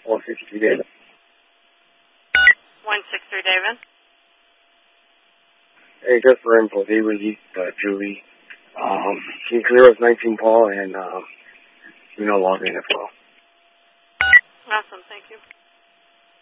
163 David. 163 David. Hey, just for info, David East, Julie. Can you clear us 19 Paul and log in as well. Awesome, thank you.